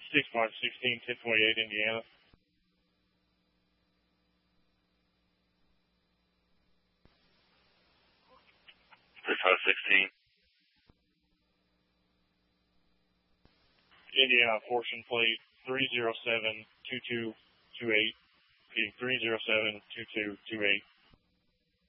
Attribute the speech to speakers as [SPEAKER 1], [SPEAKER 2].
[SPEAKER 1] 6516, 1028, Indiana.
[SPEAKER 2] 6516.
[SPEAKER 1] Indiana, portion plate 3072228, repeating 3072228.